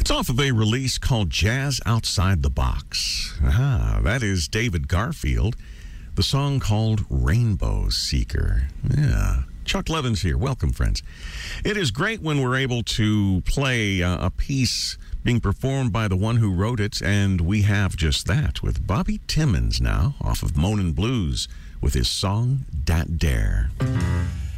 It's off of a release called Jazz Outside the Box. That is David Garfield. The song called Rainbow Seeker. Yeah. Chuck Levins here. Welcome, friends. It is great when we're able to play a piece being performed by the one who wrote it, and we have just that with Bobby Timmons now, off of Moanin' Blues, with his song, Dat Dare.